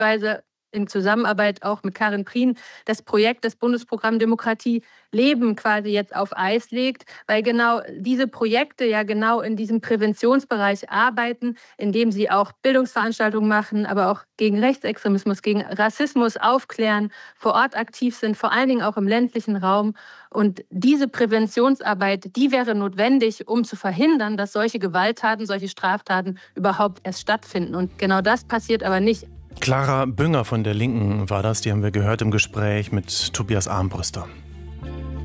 beispielsweise in Zusammenarbeit auch mit Karin Prien das Projekt, das Bundesprogramm Demokratie Leben quasi jetzt auf Eis legt, weil genau diese Projekte ja genau in diesem Präventionsbereich arbeiten, indem sie auch Bildungsveranstaltungen machen, aber auch gegen Rechtsextremismus, gegen Rassismus aufklären, vor Ort aktiv sind, vor allen Dingen auch im ländlichen Raum. Und diese Präventionsarbeit, die wäre notwendig, um zu verhindern, dass solche Gewalttaten, solche Straftaten überhaupt erst stattfinden. Und genau das passiert aber nicht. Clara Bünger von der Linken war das, die haben wir gehört im Gespräch mit Tobias Armbruster.